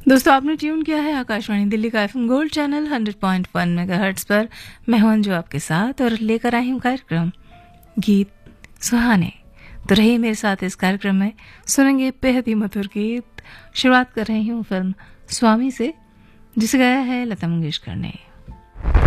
दोस्तों आपने ट्यून किया है आकाशवाणी दिल्ली का एफएम गोल्ड चैनल 100.1 मेगाहर्ट्ज पर। मैं हूं अंजू आपके साथ और लेकर आई हूं कार्यक्रम गीत सुहाने। तो रहिए मेरे साथ इस कार्यक्रम में, सुनेंगे बेहद ही मधुर गीत। शुरुआत कर रही हूं फिल्म स्वामी से, जिसे गाया है लता मंगेशकर ने।